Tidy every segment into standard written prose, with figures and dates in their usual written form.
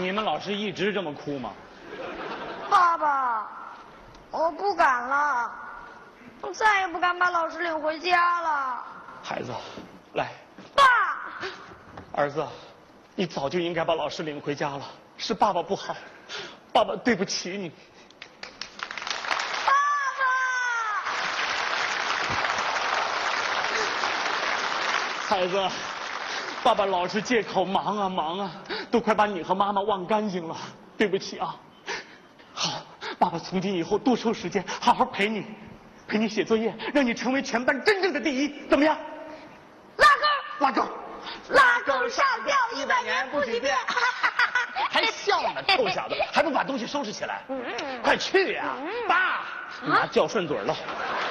你们老师一直这么哭吗？ 爸爸，我不敢了，我再也不敢把老师领回家了。 孩子，来。 爸， 儿子，你早就应该把老师领回家了，是爸爸不好，爸爸对不起你。 爸爸， 孩子，爸爸老是借口忙啊忙啊，都快把你和妈妈忘干净了，对不起啊。好，爸爸从今以后多抽时间，好好陪你写作业，让你成为全班真正的第一，怎么样？拉钩， 拉钩上吊100年不许变。 还笑呢，臭小子，还不把东西收拾起来？快去呀！爸，拿叫顺嘴了。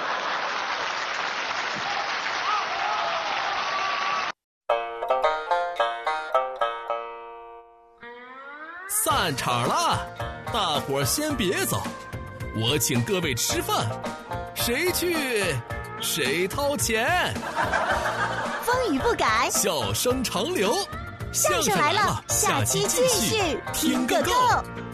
散场了，大伙儿先别走，我请各位吃饭，谁去谁掏钱。 风雨不改， 笑声长流。 相声来了，下期继续听个够。